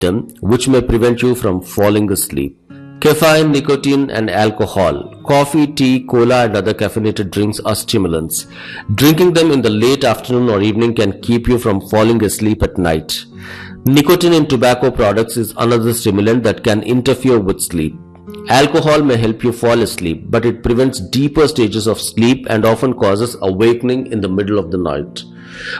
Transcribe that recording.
which may prevent you from falling asleep. Caffeine, nicotine, and alcohol. Coffee, tea, cola, and other caffeinated drinks are stimulants. Drinking them in the late afternoon or evening can keep you from falling asleep at night. Nicotine in tobacco products is another stimulant that can interfere with sleep. Alcohol may help you fall asleep, but it prevents deeper stages of sleep and often causes awakening in the middle of the night.